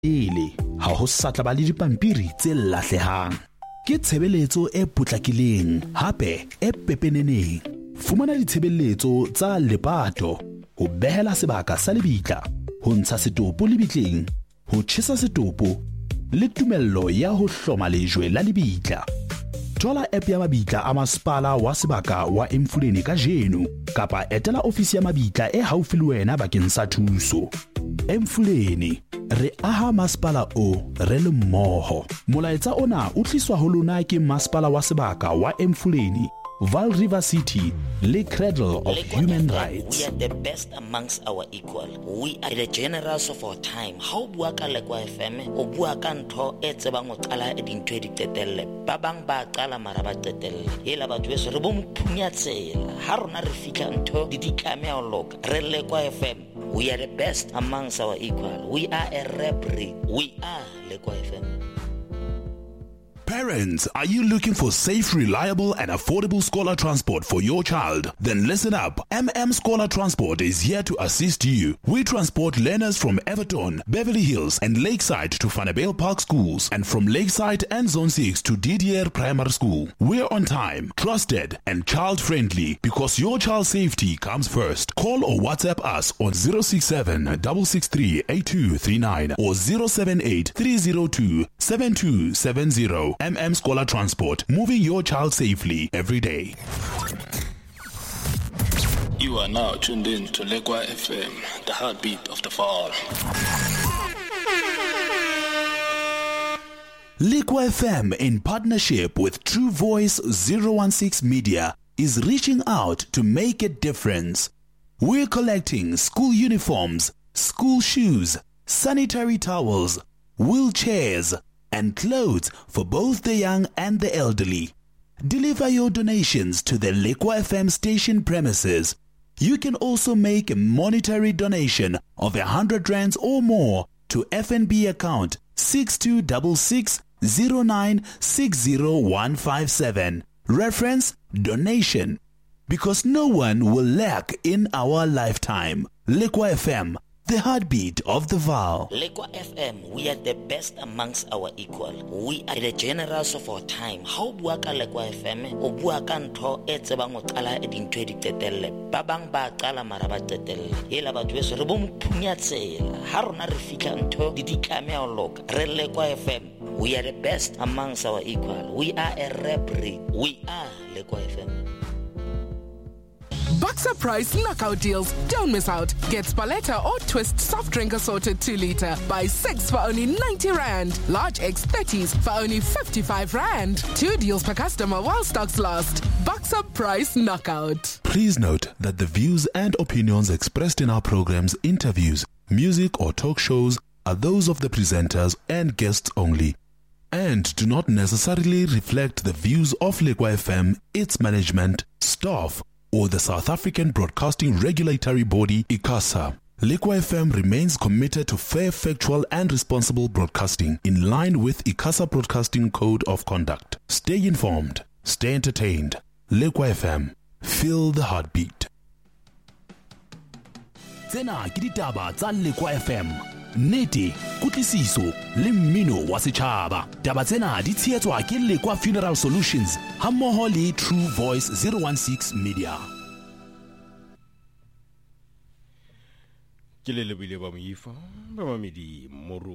pele ha ho satla ba le dipampiri tse lahlehang. Ke tshebeletso e potlakileng hape e pepeneneng. Fumana ditshebeletso tsa lepato, ho behela sebaka sa lebitla, ho ntsha setopo lebitleng, ho tjhesa setopo le tumello ya ho hloma lejwe la lebitla. Thola app ya mabitla a masepala wa sebaka wa Emfuleni ka jeno kapa etela ofisi ya mabitla e haufi le wena bakeng sa thuso. Emfuleni, re aha masepala o re le mmoho. Molaetsa ona o tliswa ho lona ke masepala wa sebaka wa Emfuleni, Vaal River City, le Cradle of Human Rights. We are the best amongst our equal. We are the generals of our time. How bua ka Lekwa FM o bua ka ntho e tsebang o qala e dintho di tetelle. Ba bang ba qala mara ba tetelle. Hela batho beso re bo mphunya tsela. Ha rona re fihla ntho di ditlame o loka. Re Lekwa FM. We are the best amongst our equal. We are a rap breed. We are Lekwa FM. Parents, are you looking for safe, reliable, and affordable scholar transport for your child? Then listen up. Scholar Transport is here to assist you. We transport learners from Everton, Beverly Hills, and Lakeside to Vanderbilt Park schools, and from Lakeside and Zone 6 to Didier Primary School. We're on time, trusted, and child-friendly because your child's safety comes first. Call or WhatsApp us on 067 663 8239 or 078 302 7270. Scholar Transport, moving your child safely every day. You are now tuned in to Lekwa FM, the heartbeat of the fall. Lekwa FM, in partnership with True Voice 016 Media, is reaching out to make a difference. We're collecting school uniforms, school shoes, sanitary towels, wheelchairs, and clothes for both the young and the elderly. Deliver your donations to the Lekwa FM station premises. You can also make a monetary donation of 100 rands or more to FNB account 626609606157. Reference donation. Because no one will lack in our lifetime. Lekwa FM, the heartbeat of the Vaal. Lekwa FM, we are the best amongst our equal. We are the generals of our time. How bua ka Lekwa FM o bua ka ntho e tsebang o qala e dintho di tetelle. Ba bang ba qala mara ba tetelle. Hela batho beso re bo mphunya tsela. Ha rona re fihla ntho di ditlame o loka. Re Lekwa FM. We are the best amongst our equal. We are a rap breed. We are Lekwa FM. Boxer Price knockout deals. Don't miss out. Get Spaletta or Twist soft drink assorted 2 liter. Buy 6 for only 90 rand. Large X30s for only 55 rand. 2 deals per customer while stocks last. Boxer Price knockout. Please note that the views and opinions expressed in our programs, interviews, music or talk shows are those of the presenters and guests only, and do not necessarily reflect the views of Lekwa FM, its management, staff, or the South African Broadcasting Regulatory Body, ICASA. Lekwa FM remains committed to fair, factual, and responsible broadcasting in line with ICASA Broadcasting Code of Conduct. Stay informed, stay entertained. Lekwa FM, feel the heartbeat. Tsena ke ditaba tsa Lekwa FM. Nete, kutlisiso, le mmino wa setjhaba. Taba tsena di tshehetswa ke Lekwa Funeral Solutions hammoho le True Voice 016 Media. Ke le lebile ba moifa ba mamedi moru.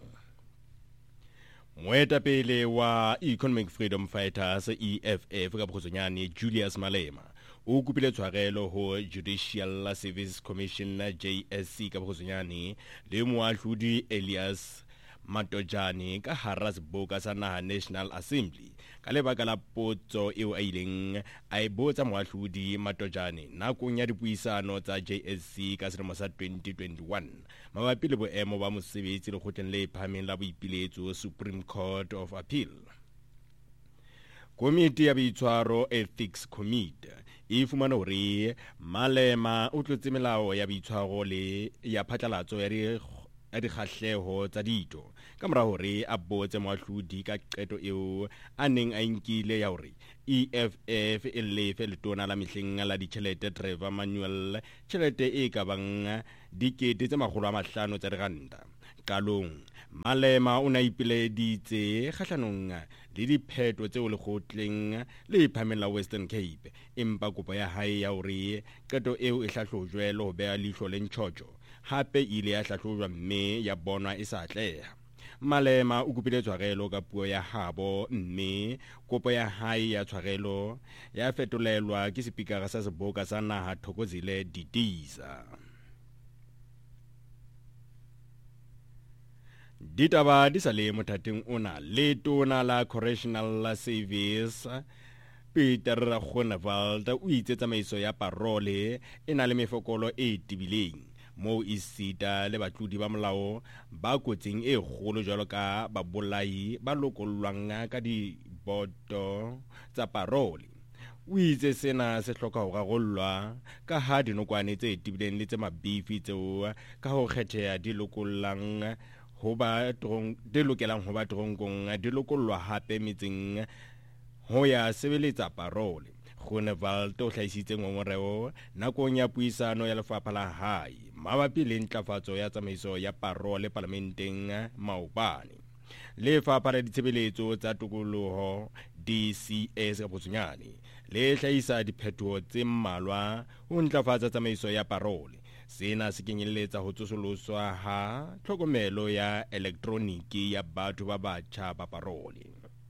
Moetapele wa Economic Freedom Fighters EFF ka Bokgosonyane Julius Malema o kopile tshwarelo ho Judicial Service Commission JSC ka Bokgosonyane le moahlodi Elias Matojane ka hara seboka sa naha National Assembly ka lebaka la potso eo a ileng a e botsa moahlodi Matojane nakong ya dipuisano tsa JSC ka selemo sa 2021 mabapi le boemo ba mosebetsi le kgotleng le phahameng la boipiletso Supreme Court of Appeal. Komiti ya Boitshwaro Ethics Committee e fumana hore Malema o tlotse melao ya boitshwaro le ya phatlalatso ya dikgahleho tsa dito ka mora hore a botse moahlodi ka qeto eo a neng a inkile ya hore EFF e lefe letona la mehleng la ditjhelete Trevor Manuel tjhelete e ka bang dikete tse 500 tsa diranta. Qalong Malema o na ipileditse kgahlanong le dipheto tseo lekgotleng le phamela Western Cape empa kopo ya hae ya hore qeto eo e hlahlojwe le ho beha leihlo le ntjhotjho hape ile ya hlahlojwa mme ya bonwa e sa atleha. Malema o kopile tshwarelo ka puo ya habo mme kopo ya hae ya tshwarelo ya fetolelwa ke sepikara sa Seboka sa naha Thokozile Didiza. Ditaba di sa le mothating ona le tona la Correctional Service Peter Groenewald o itse tsamaiso ya parole e na le mefokolo e tibileng mo isita le batlodi ba molao ba kotsing e kgolo jwalo ka babolai ba lokollwang ka diboto tsa parole. O itse sena se hloka ho rarollwa ka ha dinokwane tse tibileng le tse mabifi tseo ka ho kgetheha di lokollang ho ba di lokelang ho ba tronkong di lokollwa hape metseng ho ya sebeletsa parole. Groenewald o hlahisitse ngongoreo nakong ya puisano ya lefapha la hae mabapi le ntlafatso ya tsamaiso ya parole parlamenteng maobane. Lefapha la ditshebeletso tsa tokoloho DCS ka botsonyane le hlahisa diphetho tse mmalwa ho ntlafatsa tsamaiso ya parole. Sena se kenyeletsa ho tsosoloswa ha tlhokomelo ya elektroniki ya batho ba batjha ba parole.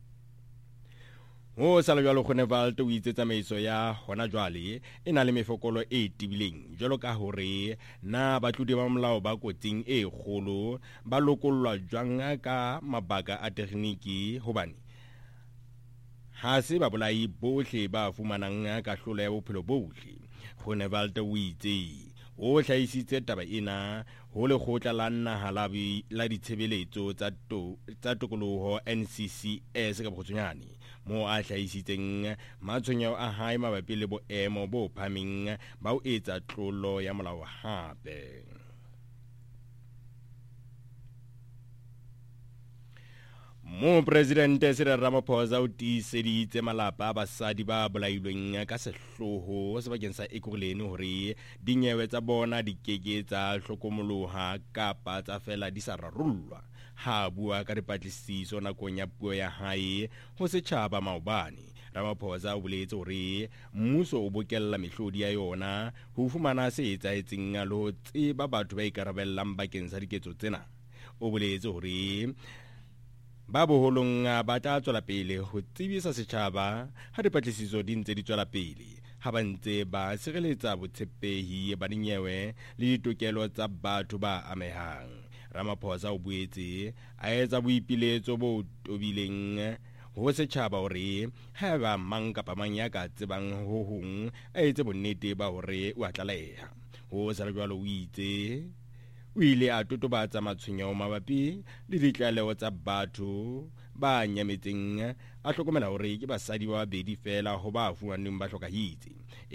Ho sala jwalo Groenewald o itse tsamaiso ya hona jwale e na le mefokolo e tibileng jwalo ka hore na batlodi ba molao ba kotsing e kgolo ba lokollwa jwang ka mabaka a tekniki hobane ha se babolai bohle ba fumanang kahlolo ya bophelo bohle. Groenewald o itse o hlahisitse taba ena ho lekgotla la naha la ditshebeletso tsa tokoloho NCCS ka botsonyane mo a hlahisitseng matshwenyeho a hae mabapi le boemo bo phameng ba ho etsa tlolo ya molao hape. Mo Presidente Cyril Ramaphosa o tiiseditse malapa a basadi ba bolailweng ka sehloho sebakeng sa Ekurhuleni hore dinyewe tsa bona di keke tsa hlokomoloha kapa tsa fela di sa rarollwa. Ha bua ka dipatlisiso nakong ya puo ya hae ho setjhaba maobane, Ramaphosa o boletse hore mmuso o bokella mehlodi ya yona ho fumana se etsahetseng le ho tseba batho ba ikarabellang bakeng sa diketso tsena. O boletse hore ba boholong ba tla tswela pele ho tsebisa setjhaba ha dipatlisiso di ntse di tswela pele ha ba ntse ba sireletsa botshepehi ba dinyewe le ditokelo tsa batho ba amehang. Ramaphosa o boetse a etsa boipiletso bo tobileng ho setjhaba hore haeba mang kapa mang ya ka tsebang ho hong a etse bonnete ba hore o a tlaleha. Ho sa le jwalo o ile a totobatsa matshwenyeho mabapi le ditlaleho tsa batho ba nyametseng a hlokomela hore ke basadi ba babedi fela ho ba fumanweng ba hlokahetse.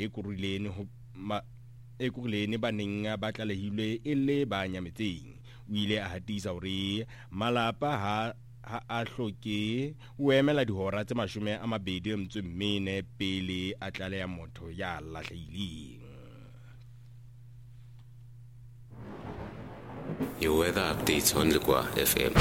Ekurhuleni ba neng ba tlalehilwe e le ba nyametseng. O ile a hatisa hore malapa ha a hloke o emela dihora tse 24 pele a tlaleha motho ya lahlehileng. Your weather updates on Lekwa FM.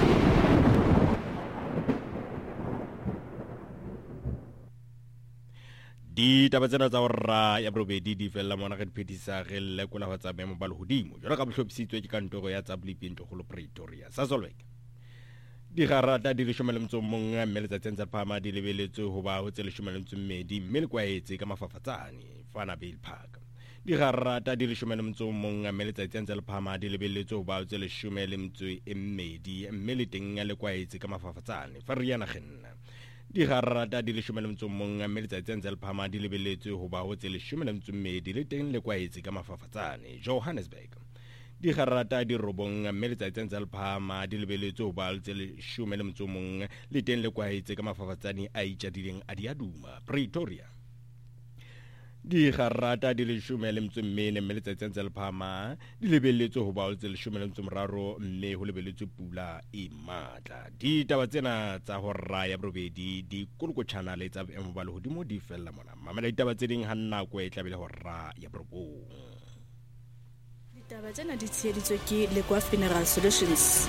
Di taba tsena tsa hora ya borobedi di fella mona ka diphedisa re lekola ho tsa memo ba lehodimo jwalo ka bohlophisitswe ke kantoro ya tsa Blipinto go Pretoria sa Solwek. Di garata di 11 mme letsatsing tsa phama di lebeletswe ho ba ho tse 12 mme le kwaetse ka mafafatsane Vanderbilt Park. Di garata di 11 mme letsatsing tsa phama di lebeletswe ho ba ho tse 12 mme le teng le kwaetse ka mafafatsane Vereeniging. Di garata di 11 mme letsatsing tsa phama di lebeletswe ho ba ho tse 12 le teng le kwaetse ka mafafatsane Johannesburg. Di garata di robong mme letsatsing tsa phama di lebeletswe ho ba ho tse 11 le teng le kwaetse ka mafafatsane a itjadileng a diaduma Pretoria. Di garata di 14 mme letsatsing tsa phama di lebeletswe ho ba ho tse 13 mme ho lebeletswe pula e matla. Di taba tsena tsa hora ya borobedi di kolokotjhana le tsa boemo ba lehodimo di fella mona. Mamela ditaba tse ding ha nako e tlabele hora ya borobong. Taba tsena di tsheheditswe ke Lekwa Funeral Solutions.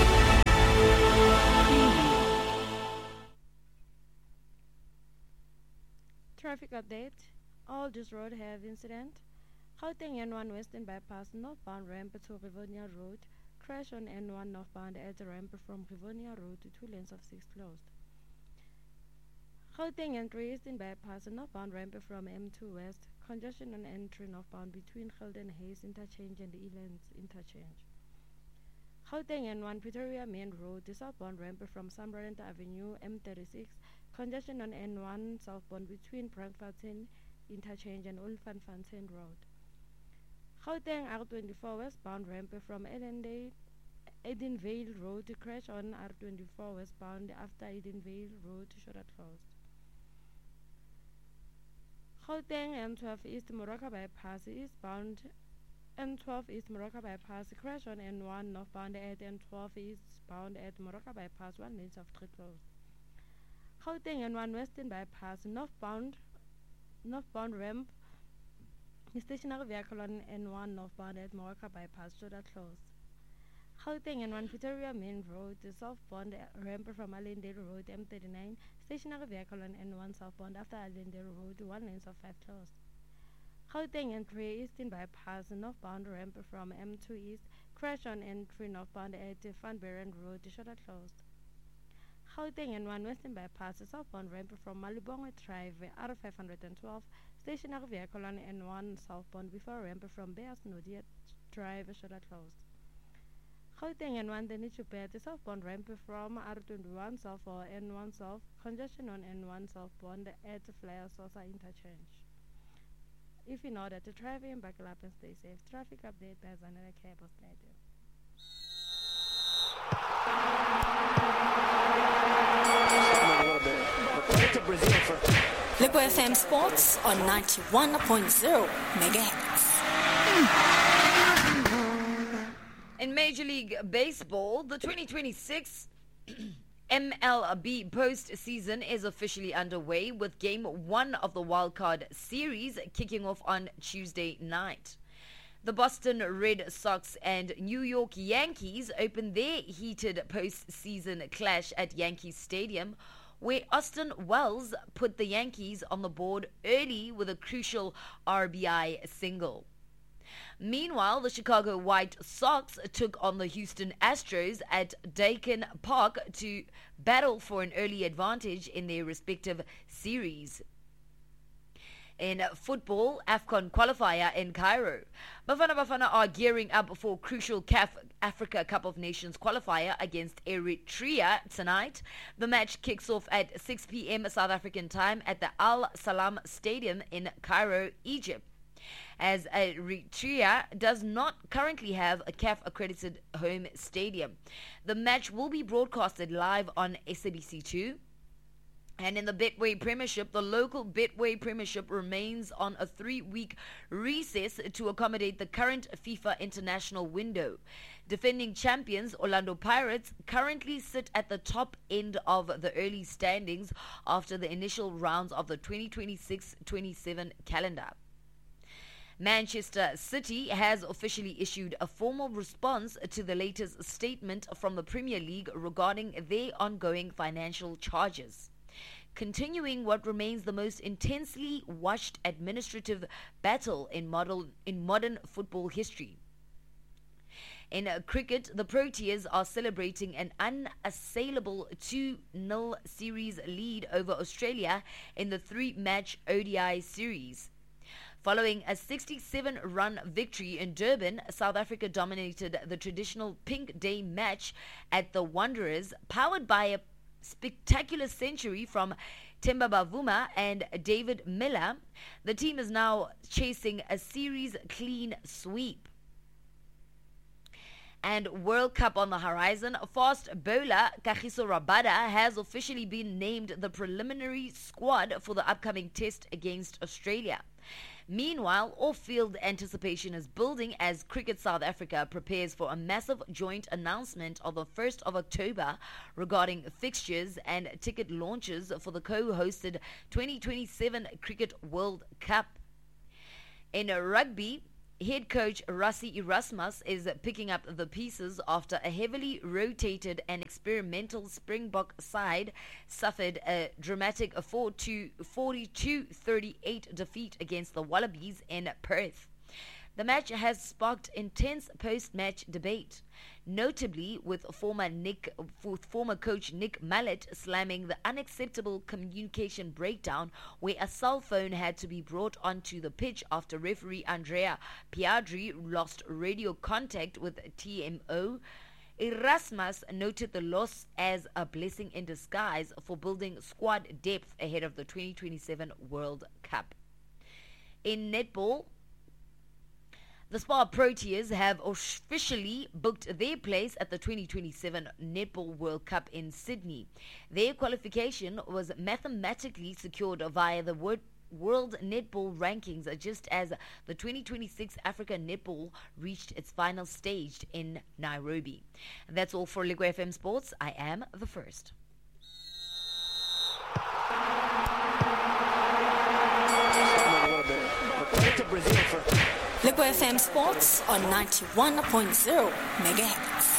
Traffic update. Aldous Road have incident. Gauteng N1 Western Bypass northbound ramp to Rivonia Road. Crash on N1 northbound at the ramp from Rivonia Road to 2 lanes of 6 closed. Gauteng N3 Eastern Bypass northbound ramp from M2 West. Congestion on N3 northbound between Gelden Hayes Interchange and Elands Interchange. Gauteng N1 Pretoria Main Road, the southbound ramp from Sambrand Avenue M36. Congestion on N1 southbound between Brankfontein Interchange and Olifanfontein Road. Gauteng R24 westbound ramp from Edenvale Road to crash on R24 westbound after Edenvale Road shortcut closed. Gauteng N12 East Moroka Bypass eastbound N12 East Moroka Bypass crash on N1 northbound at N12 eastbound at Moroka Bypass 1 lane of 3 closed. Gauteng N1 Western Bypass northbound ramp stationary vehicle on N1 northbound at Moroka Bypass shortcut closed. Gauteng N1 Pretoria Main Road, the southbound ramp from Allendale Road M39, stationary vehicle on N1 southbound after Allendale Road, 1 lane of 5 closed. Gauteng N3 Eastern Bypass northbound ramp from M2 East, crash on N3 northbound at Van Buren Road, shortcut closed. Gauteng N1 Western Bypass southbound ramp from Malibongwe Drive R512, stationary vehicle on N1 southbound before ramp from Bears Nodia Drive, shortcut closed. Gauteng N1 Denitjupet southbound ramp from R21 south or N1 south, congestion on N1 southbound at Flyer Sosa Interchange. If in order to drive in, buckle up and stay safe. Traffic update by Zanele Cable Stadium. Lekwa FM Sports on 91.0 megahertz. In Major League Baseball, the 2026 MLB postseason is officially underway with Game 1 of the Wildcard Series kicking off on Tuesday night. The Boston Red Sox and New York Yankees opened their heated postseason clash at Yankee Stadium, where Austin Wells put the Yankees on the board early with a crucial RBI single. Meanwhile, the Chicago White Sox took on the Houston Astros at Dakin Park to battle for an early advantage in their respective series. In football, AFCON qualifier in Cairo, Bafana are gearing up for crucial CAF Africa Cup of Nations qualifier against Eritrea tonight. The match kicks off at 6 p.m. South African time at the Al Salam Stadium in Cairo, Egypt, as Eritrea does not currently have a CAF-accredited home stadium. The match will be broadcasted live on SABC2. And in the Betway Premiership, the local Betway Premiership remains on a 3-week recess to accommodate the current FIFA international window. Defending champions Orlando Pirates currently sit at the top end of the early standings after the initial rounds of the 2026-27 calendar. Manchester City has officially issued a formal response to the latest statement from the Premier League regarding their ongoing financial charges, continuing what remains the most intensely watched administrative battle in modern football history. In cricket, the Proteas are celebrating an unassailable 2-0 series lead over Australia in the 3-match ODI series. Following a 67-run victory in Durban, South Africa dominated the traditional Pink Day match at the Wanderers, powered by a spectacular century from Themba Bavuma and David Miller. The team is now chasing a series clean sweep. And World Cup on the horizon, fast bowler Kagiso Rabada has officially been named the preliminary squad for the upcoming test against Australia. Meanwhile, off-field anticipation is building as Cricket South Africa prepares for a massive joint announcement on the 1st of October regarding fixtures and ticket launches for the co-hosted 2027 Cricket World Cup. In rugby, Head coach Rassie Erasmus is picking up the pieces after a heavily rotated and experimental Springbok side suffered a dramatic 42-38 defeat against the Wallabies in Perth. The match has sparked intense post-match debate, notably with former coach Nick Mallet slamming the unacceptable communication breakdown where a cell phone had to be brought onto the pitch after referee Andrea Piadri lost radio contact with TMO. Erasmus noted the loss as a blessing in disguise for building squad depth ahead of the 2027 World Cup. In netball, the Spar Proteas have officially booked their place at the 2027 Netball World Cup in Sydney. Their qualification was mathematically secured via the World Netball Rankings just as the 2026 Africa Netball reached its final stage in Nairobi. That's all for Ligo FM Sports. I am the first. Ligo FM Sports on 91.0 megahertz.